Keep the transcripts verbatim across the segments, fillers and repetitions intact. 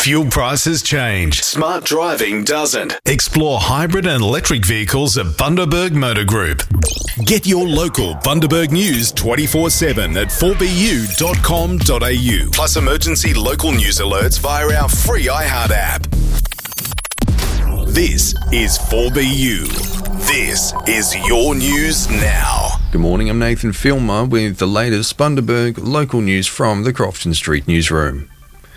Fuel prices change. Smart driving doesn't. Explore hybrid and electric vehicles at Bundaberg Motor Group. Get your local Bundaberg news twenty-four seven at four b u dot com dot a u. Plus emergency local news alerts via our free iHeart app. This is four B U. This is your news now. Good morning, I'm Nathan Filmer with the latest Bundaberg local news from the Crofton Street newsroom.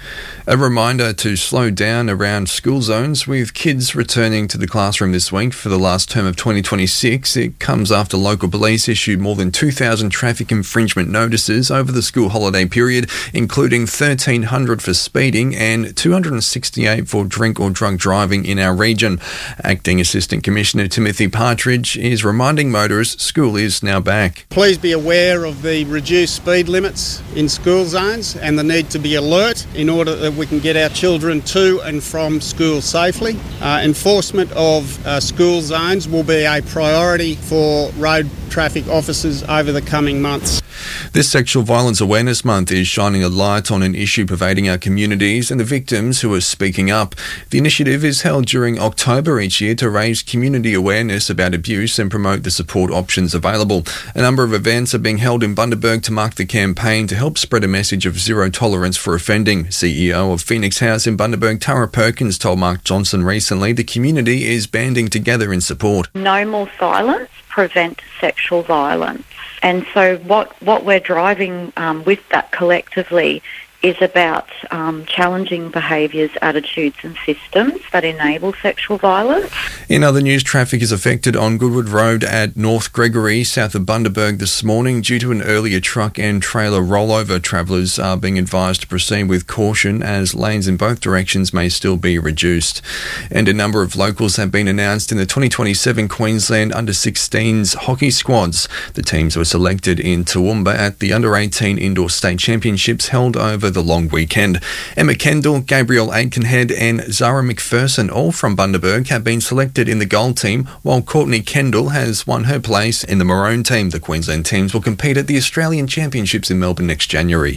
A reminder to slow down around school zones with kids returning to the classroom this week for the last term of twenty twenty-six. It comes after local police issued more than two thousand traffic infringement notices over the school holiday period, including thirteen hundred for speeding and two hundred sixty-eight for drink or drunk driving in our region. Acting Assistant Commissioner Timothy Partridge is reminding motorists school is now back. Please be aware of the reduced speed limits in school zones and the need to be alert in order that we can get our children to and from school safely. Uh, enforcement of uh, school zones will be a priority for road traffic officers over the coming months. This Sexual Violence Awareness Month is shining a light on an issue pervading our communities and the victims who are speaking up. The initiative is held during October each year to raise community awareness about abuse and promote the support options available. A number of events are being held in Bundaberg to mark the campaign to help spread a message of zero tolerance for offending. C E O of Phoenix House in Bundaberg, Tara Perkins, told Mark Johnson recently the community is banding together in support. No more silence, prevent sexual violence. And so what, what we're driving um, with that collectively is about um, challenging behaviours, attitudes and systems that enable sexual violence. In other news, traffic is affected on Goodwood Road at North Gregory, south of Bundaberg this morning due to an earlier truck and trailer rollover. Travellers are being advised to proceed with caution as lanes in both directions may still be reduced. And a number of locals have been announced in the twenty twenty-seven Queensland under sixteens hockey squads. The teams were selected in Toowoomba at the under eighteen Indoor State Championships held over the long weekend. Emma Kendall, Gabrielle Aikenhead and Zara McPherson, all from Bundaberg, have been selected in the gold team, while Courtney Kendall has won her place in the maroon team. The Queensland teams will compete at the Australian Championships in Melbourne next January.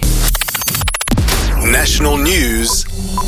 National news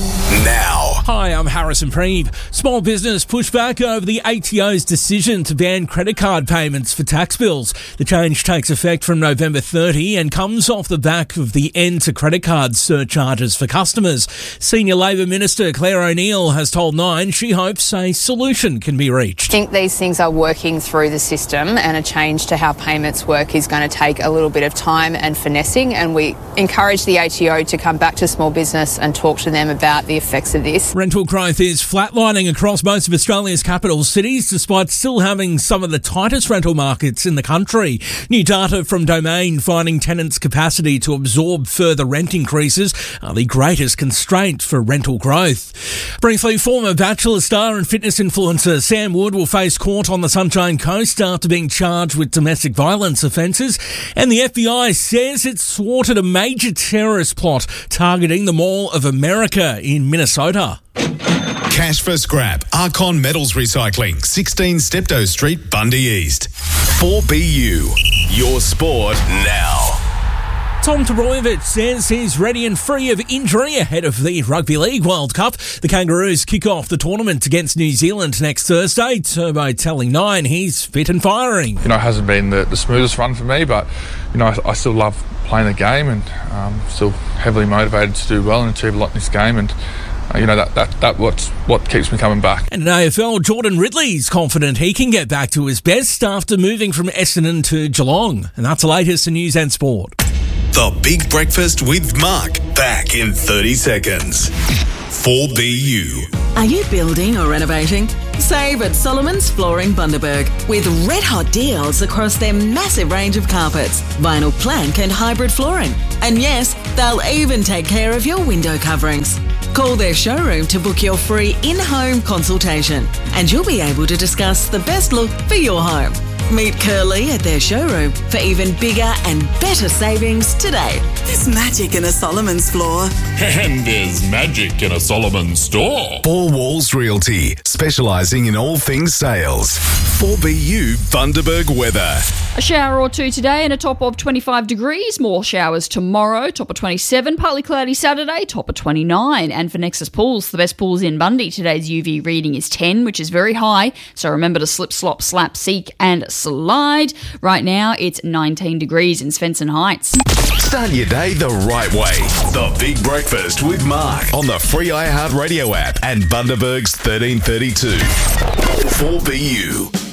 now. Hi, I'm Harrison Preeve. Small business pushed back over the A T O's decision to ban credit card payments for tax bills. The change takes effect from November thirtieth and comes off the back of the end to credit card surcharges for customers. Senior Labor Minister Claire O'Neill has told Nine she hopes a solution can be reached. I think these things are working through the system, and a change to how payments work is going to take a little bit of time and finessing, and we encourage the A T O to come back to small business and talk to them about the effects of this. Rental growth is flatlining across most of Australia's capital cities, despite still having some of the tightest rental markets in the country. New data from Domain finding tenants' capacity to absorb further rent increases are the greatest constraint for rental growth. Briefly, former Bachelor star and fitness influencer Sam Wood will face court on the Sunshine Coast after being charged with domestic violence offences, and the F B I says it's thwarted a major terrorist plot targeting the Mall of America in Minnesota. Cash for scrap. Archon Metals Recycling, sixteen Steptoe Street, Bundy East. four B U. Your sport now. Tom Toroyevich says he's ready and free of injury ahead of the Rugby League World Cup. The Kangaroos kick off the tournament against New Zealand next Thursday. Turbo telling Nine he's fit and firing. You know, it hasn't been the, the smoothest run for me, but, you know, I, I still love playing the game and um, still heavily motivated to do well and achieve a lot in this game, and Uh, you know, that, that, that what's what keeps me coming back. And in A F L, Jordan Ridley's confident he can get back to his best after moving from Essendon to Geelong. And that's the latest in news and sport. The Big Breakfast with Mark, back in thirty seconds. four B U. Are you building or renovating? Save at Solomon's Flooring Bundaberg with red hot deals across their massive range of carpets, vinyl plank and hybrid flooring. And yes, they'll even take care of your window coverings. Call their showroom to book your free in-home consultation and you'll be able to discuss the best look for your home. Meet Curly at their showroom for even bigger and better savings today. There's magic in a Solomon's floor. And there's magic in a Solomon's store. Four Walls Realty, specialising in all things sales. four B U Bundaberg weather. A shower or two today and a top of twenty-five degrees. More showers tomorrow, top of twenty-seven. Partly cloudy Saturday, top of twenty-nine. And for Nexus Pools, the best pools in Bundy, today's U V reading is ten, which is very high. So remember to slip, slop, slap, seek and slide. Right now, it's nineteen degrees in Svensson Heights. Start your day the right way. The Big Breakfast with Mark on the free iHeartRadio app and Bundaberg's thirteen thirty-two. four B U.